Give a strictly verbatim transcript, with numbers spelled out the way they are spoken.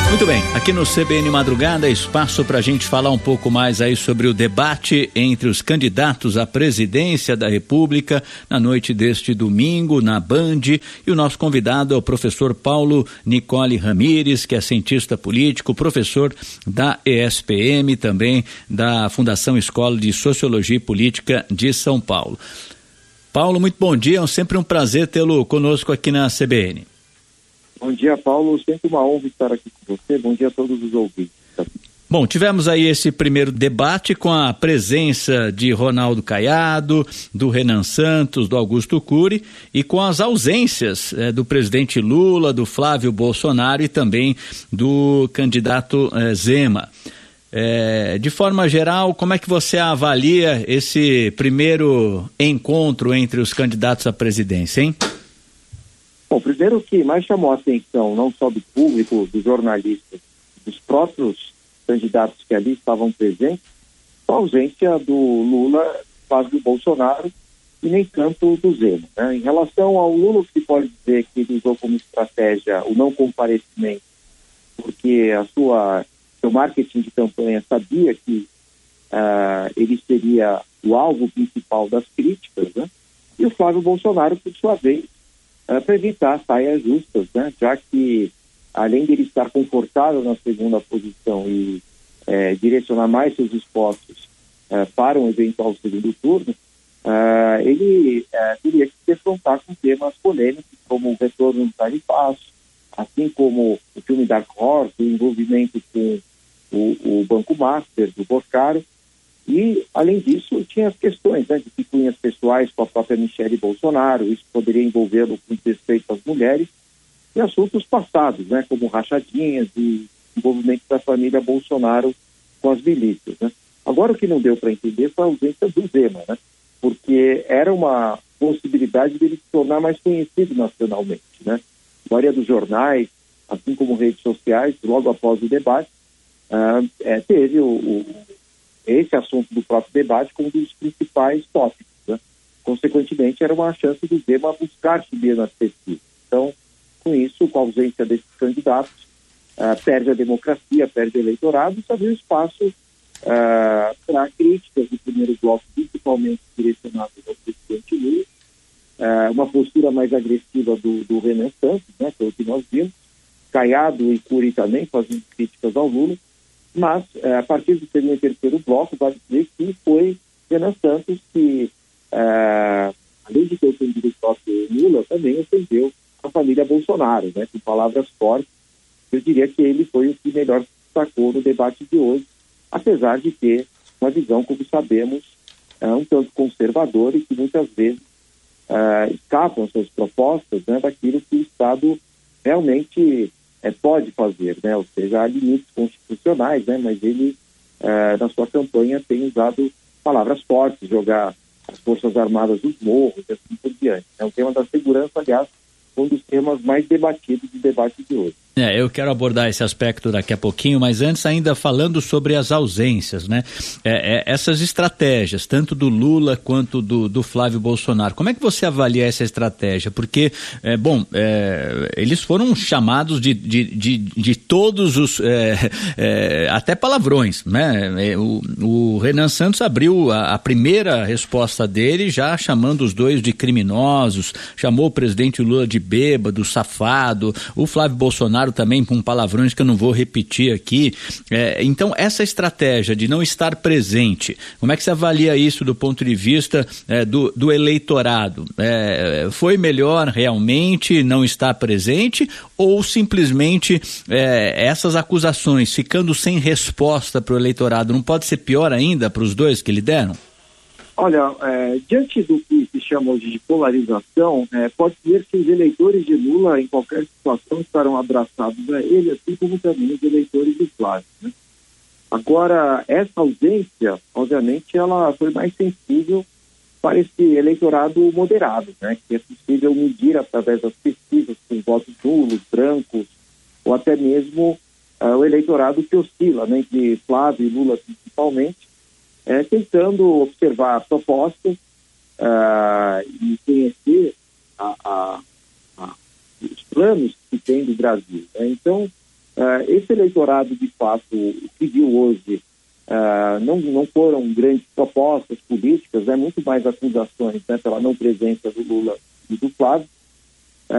Muito bem, aqui no C B N Madrugada, espaço para a gente falar um pouco mais aí sobre o debate entre os candidatos à presidência da República na noite deste domingo, na Band, e o nosso convidado é o professor Paulo Nicole Ramires, que é cientista político, professor da E S P M, também da Fundação Escola de Sociologia e Política de São Paulo. Paulo, muito bom dia, é sempre um prazer tê-lo conosco aqui na C B N. Bom dia, Paulo. Sempre uma honra estar aqui com você. Bom dia a todos os ouvintes. Bom, tivemos aí esse primeiro debate com a presença de Ronaldo Caiado, do Renan Santos, do Augusto Cury, e com as ausências eh, do presidente Lula, do Flávio Bolsonaro e também do candidato eh, Zema. Eh, de forma geral, como é que você avalia esse primeiro encontro entre os candidatos à presidência, hein? Bom, primeiro o que mais chamou a atenção, não só do público, dos jornalistas, dos próprios candidatos que ali estavam presentes, a ausência do Lula, Flávio Bolsonaro e nem tanto do Zema, né? Em relação ao Lula, se pode dizer que ele usou como estratégia o não comparecimento, porque a sua, seu marketing de campanha sabia que uh, ele seria o alvo principal das críticas, né? E o Flávio Bolsonaro, por sua vez, Uh, para evitar saias justas, né? Já que, além dele estar confortável na segunda posição e eh, direcionar mais seus esforços uh, para um eventual segundo turno, uh, ele uh, teria que se defrontar com temas polêmicos, como o retorno do tarifaço, assim como o filme Dark Horse, o envolvimento com o, o Banco Master, do Boscaro. E, além disso, tinha as questões, né, de picuinhas pessoais com a própria Michele Bolsonaro, isso poderia envolvê-lo com respeito às mulheres, e assuntos passados, né, como rachadinhas e envolvimento da família Bolsonaro com as milícias, né. Agora, o que não deu para entender foi a ausência do Zema, né, porque era uma possibilidade dele se tornar mais conhecido nacionalmente, né. A maioria dos jornais, assim como redes sociais, logo após o debate, uh, é, teve o... o esse assunto do próprio debate como um dos principais tópicos, né? Consequentemente, era uma chance do Zema buscar subir nas pesquisas. Então, com isso, com a ausência desses candidatos, uh, perde a democracia, perde o eleitorado, e só abriu espaço uh, para críticas do primeiro bloco, principalmente direcionadas ao presidente Lula, uh, uma postura mais agressiva do, do Renan Santos, né, que é o que nós vimos, Caiado e Cury também fazendo críticas ao Lula. Mas, a partir do segundo e terceiro bloco, vai dizer que foi Renan Santos que, uh, além de ter ofendido o próprio Lula, também ofendeu a família Bolsonaro, né, com palavras fortes. Eu diria que ele foi o que melhor se destacou no debate de hoje, apesar de ter uma visão, como sabemos, uh, um tanto conservadora e que muitas vezes uh, escapam suas propostas, né, daquilo que o Estado realmente... É, pode fazer, né? Ou seja, há limites constitucionais, né? Mas ele, é, na sua campanha, tem usado palavras fortes, jogar as Forças Armadas dos morros e assim por diante. É o tema da segurança, aliás, um dos temas mais debatidos do debate de hoje. É, eu quero abordar esse aspecto daqui a pouquinho, mas antes ainda falando sobre as ausências, né? É, é, essas estratégias, tanto do Lula quanto do, do Flávio Bolsonaro, como é que você avalia essa estratégia? Porque, é, bom, é, eles foram chamados de, de, de, de todos os, é, é, até palavrões, né? O, o Renan Santos abriu a, a primeira resposta dele já chamando os dois de criminosos, chamou o presidente Lula de bêbado, safado, o Flávio Bolsonaro também com palavrões que eu não vou repetir aqui. É, então, essa estratégia de não estar presente, como é que você avalia isso do ponto de vista é, do, do eleitorado? É, foi melhor realmente não estar presente ou simplesmente é, essas acusações ficando sem resposta para o eleitorado não pode ser pior ainda para os dois que lideram? Olha, é, diante do que se chama hoje de polarização, é, pode dizer que os eleitores de Lula, em qualquer situação, estarão abraçados a ele, assim como também os eleitores do Flávio, né? Agora, essa ausência, obviamente, ela foi mais sensível para esse eleitorado moderado, né? Que é possível medir através das pesquisas com votos nulos, brancos, ou até mesmo uh, o eleitorado que oscila, né? Entre Flávio e Lula, principalmente, É, tentando observar propostas uh, e conhecer a, a, a, os planos que tem do Brasil, né? Então, Uh, esse eleitorado, de fato, o que viu hoje uh, não, não foram grandes propostas políticas, é muito mais acusações, né, pela não presença do Lula e do Flávio,